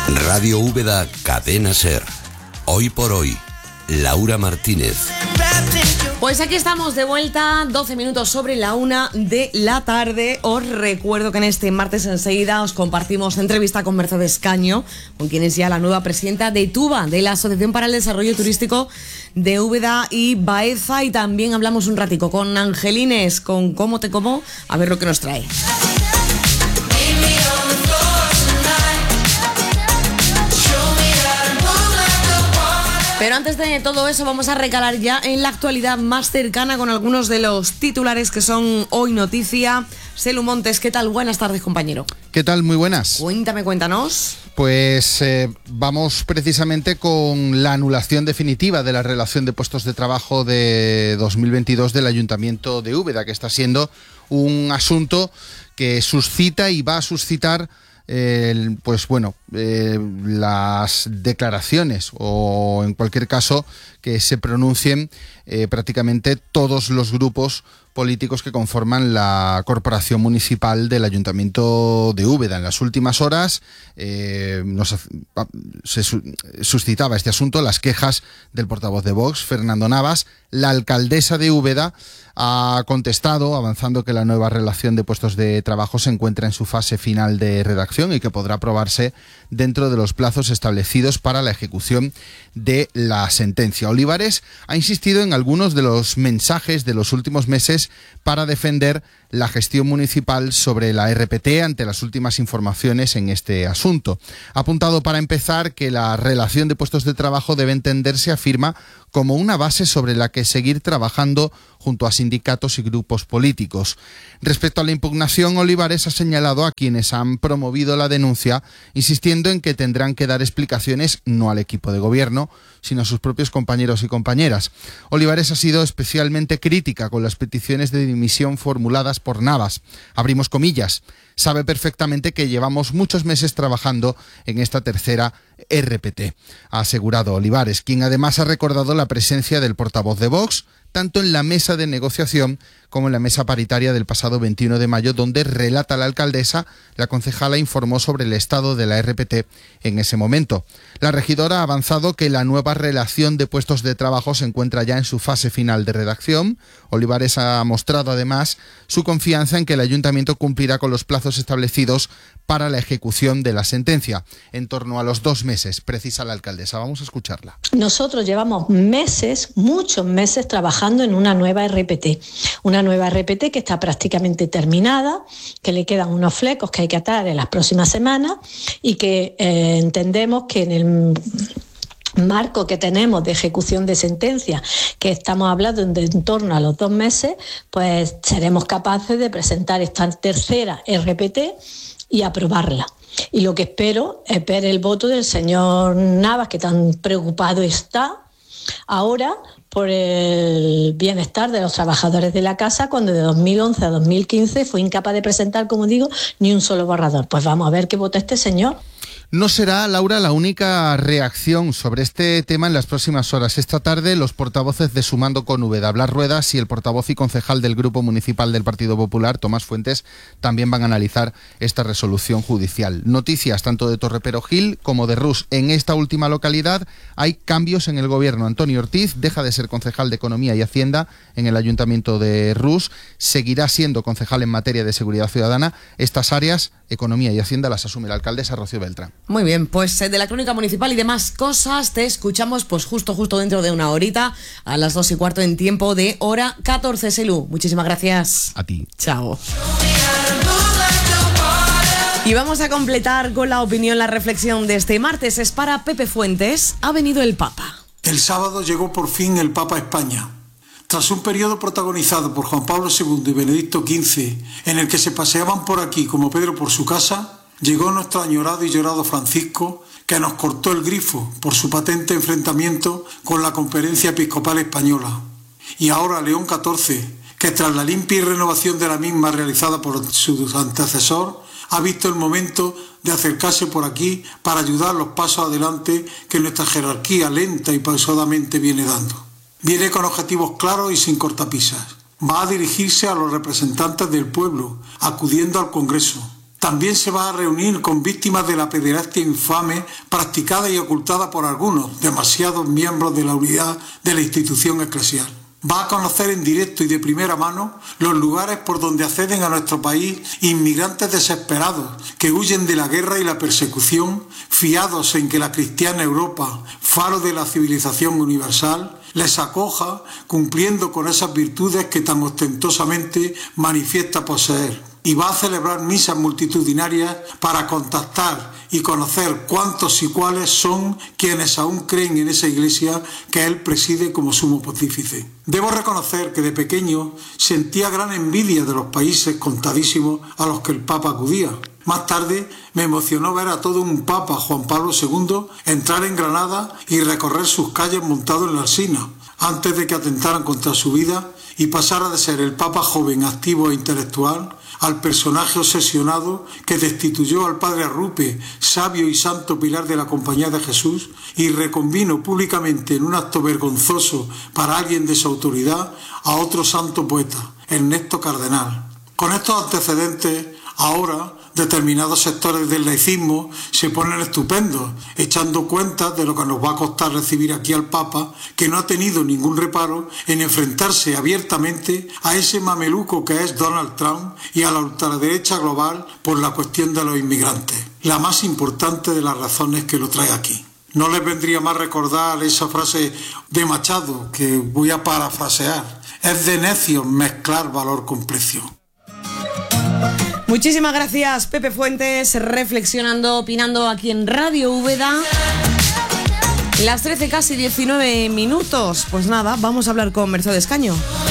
Radio Úbeda, Cadena Ser. Hoy por hoy, Laura Martínez. Pues aquí estamos de vuelta, 12 minutos sobre la 1 de la tarde. Os recuerdo que en este martes enseguida os compartimos entrevista con Mercedes Caño, con quien es ya la nueva presidenta de TUBA, de la Asociación para el Desarrollo Turístico de Úbeda y Baeza. Y también hablamos un ratico con Angelines, con Cómo te como, a ver lo que nos trae. Pero antes de todo eso vamos a recalar ya en la actualidad más cercana con algunos de los titulares que son hoy noticia. Selu Montes, ¿qué tal? Buenas tardes, compañero. ¿Qué tal? Muy buenas. Cuéntanos. Pues vamos precisamente con la anulación definitiva de la relación de puestos de trabajo de 2022 del Ayuntamiento de Úbeda, que está siendo un asunto que suscita y va a suscitar las declaraciones o en cualquier caso que se pronuncien prácticamente todos los grupos políticos que conforman la corporación municipal del Ayuntamiento de Úbeda. En las últimas horas se suscitaba este asunto, las quejas del portavoz de Vox, Fernando Navas. La alcaldesa de Úbeda ha contestado, avanzando que la nueva relación de puestos de trabajo se encuentra en su fase final de redacción y que podrá aprobarse dentro de los plazos establecidos para la ejecución de la sentencia. Olivares ha insistido en algunos de los mensajes de los últimos meses para defender la gestión municipal sobre la RPT ante las últimas informaciones en este asunto. Ha apuntado para empezar que la relación de puestos de trabajo debe entenderse, afirma, como una base sobre la que seguir trabajando junto a sindicatos y grupos políticos. Respecto a la impugnación, Olivares ha señalado a quienes han promovido la denuncia, insistiendo en que tendrán que dar explicaciones no al equipo de gobierno, sino a sus propios compañeros y compañeras. Olivares ha sido especialmente crítica con las peticiones de dimisión formuladas por Navas. Abrimos comillas. Sabe perfectamente que llevamos muchos meses trabajando en esta tercera RPT, ha asegurado Olivares, quien además ha recordado la presencia del portavoz de Vox, tanto en la mesa de negociación como en la mesa paritaria del pasado 21 de mayo, donde relata la alcaldesa, la concejala informó sobre el estado de la RPT en ese momento. La regidora ha avanzado que la nueva relación de puestos de trabajo se encuentra ya en su fase final de redacción. Olivares ha mostrado además su confianza en que el ayuntamiento cumplirá con los plazos establecidos para la ejecución de la sentencia, en torno a los 2 meses, precisa la alcaldesa. Vamos a escucharla. Nosotros llevamos meses, muchos meses, trabajando en una nueva RPT. Una nueva RPT que está prácticamente terminada, que le quedan unos flecos que hay que atar en las próximas semanas y que entendemos que en el marco que tenemos de ejecución de sentencia, que estamos hablando de en torno a los 2 meses, pues seremos capaces de presentar esta tercera RPT y aprobarla. Y lo que espero es ver el voto del señor Navas, que tan preocupado está ahora por el bienestar de los trabajadores de la casa, cuando de 2011 a 2015 fue incapaz de presentar, como digo, ni un solo borrador. Pues vamos a ver qué vota este señor. No será, Laura, la única reacción sobre este tema en las próximas horas. Esta tarde, los portavoces de Sumando con Úbeda, Blas Ruedas, y el portavoz y concejal del Grupo Municipal del Partido Popular, Tomás Fuentes, también van a analizar esta resolución judicial. Noticias tanto de Torreperogil como de Rus. En esta última localidad hay cambios en el gobierno. Antonio Ortiz deja de ser concejal de Economía y Hacienda en el Ayuntamiento de Rus. Seguirá siendo concejal en materia de seguridad ciudadana. Estas áreas, Economía y Hacienda, las asume la alcaldesa Rocío Beltrán. Muy bien, pues de la crónica municipal y demás cosas te escuchamos pues justo dentro de una horita, a las 2:15 en tiempo de hora 14. Selu, muchísimas gracias. A ti. Chao. Y vamos a completar con la opinión, la reflexión de este martes. Es para Pepe Fuentes. Ha venido el Papa. El sábado llegó por fin el Papa a España. Tras un periodo protagonizado por Juan Pablo II y Benedicto XV, en el que se paseaban por aquí como Pedro por su casa, llegó nuestro añorado y llorado Francisco, que nos cortó el grifo por su patente enfrentamiento con la Conferencia Episcopal Española. Y ahora León XIV, que tras la limpia y renovación de la misma realizada por su antecesor, ha visto el momento de acercarse por aquí para ayudar los pasos adelante que nuestra jerarquía lenta y pausadamente viene dando. Viene con objetivos claros y sin cortapisas. Va a dirigirse a los representantes del pueblo, acudiendo al Congreso. También se va a reunir con víctimas de la pederastia infame practicada y ocultada por algunos, demasiados miembros de la unidad de la institución eclesial. Va a conocer en directo y de primera mano los lugares por donde acceden a nuestro país inmigrantes desesperados que huyen de la guerra y la persecución, fiados en que la cristiana Europa, faro de la civilización universal, les acoja cumpliendo con esas virtudes que tan ostentosamente manifiesta poseer. Y va a celebrar misas multitudinarias para contactar y conocer cuántos y cuáles son quienes aún creen en esa iglesia que él preside como sumo pontífice. Debo reconocer que de pequeño sentía gran envidia de los países contadísimos a los que el Papa acudía. Más tarde me emocionó ver a todo un Papa, Juan Pablo II, entrar en Granada y recorrer sus calles montado en la Alsina, antes de que atentaran contra su vida y pasara de ser el Papa joven, activo e intelectual, al personaje obsesionado que destituyó al padre Arrupe, sabio y santo pilar de la Compañía de Jesús, y reconvino públicamente en un acto vergonzoso para alguien de su autoridad a otro santo poeta, Ernesto Cardenal. Con estos antecedentes, ahora determinados sectores del laicismo se ponen estupendos, echando cuentas de lo que nos va a costar recibir aquí al Papa, que no ha tenido ningún reparo en enfrentarse abiertamente a ese mameluco que es Donald Trump y a la ultraderecha global por la cuestión de los inmigrantes, la más importante de las razones que lo trae aquí. No les vendría más recordar esa frase de Machado, que voy a parafrasear: es de necios mezclar valor con precio. Muchísimas gracias, Pepe Fuentes, reflexionando, opinando aquí en Radio Úbeda. Las 13, casi 19 minutos. Pues nada, vamos a hablar con Mercedes Caño.